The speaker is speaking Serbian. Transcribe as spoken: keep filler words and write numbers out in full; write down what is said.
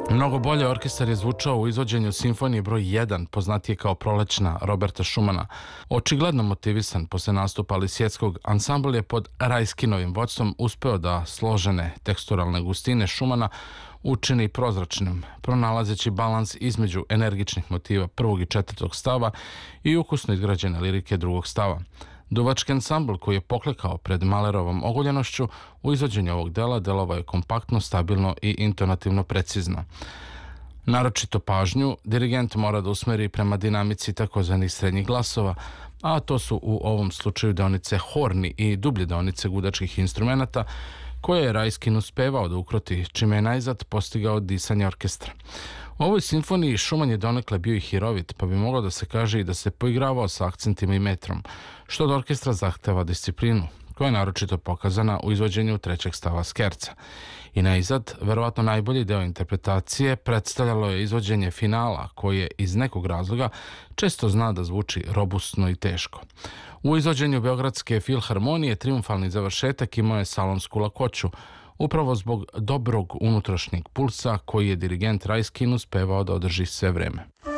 Mnogo bolje orkestar je zvučao u izvođenju simfonije broj jedan, poznatije kao Prolećna Roberta Schumana. Očigledno motivisan posle nastupa Lisjetskog, ansambl je pod Rajskinovim vodstvom uspeo da složene teksturalne gustine Schumana učini prozračnim, pronalazeći balans između energičnih motiva prvog i četvrtog stava i ukusno izgrađene lirike drugog stava. Duvački ansambl koji je poklekao pred Mahlerovom oguljenošću u izvođenju ovog dela delovao je kompaktno, stabilno i intonativno precizno. Naročito pažnju dirigent mora da usmeri prema dinamici takozvanih srednjih glasova, a to su u ovom slučaju deonice horni i dublje deonice gudačkih instrumenata, koje je Rajskin uspevao da ukroti, čime je najzad postigao disanje orkestra. U ovoj simfoniji Schumann je donekle bio i hirovit, pa bi moglo da se kaže i da se poigravao sa akcentima i metrom, što od orkestra zahteva disciplinu, koja je naročito pokazana u izvođenju trećeg stava skerca. I najzad, verovatno najbolji deo interpretacije predstavljalo je izvođenje finala, koje iz nekog razloga često zna da zvuči robustno i teško. U izvođenju Beogradske filharmonije triumfalni završetak imao je salonsku lakoću, upravo zbog dobrog unutrašnjeg pulsa koji je dirigent Rajskin uspevao da održi sve vreme.